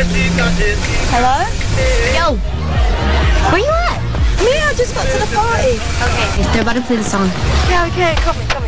Hello? Yo, where you at? Me, I just got to the party. Okay, they're about to play the song. Yeah, okay, come on.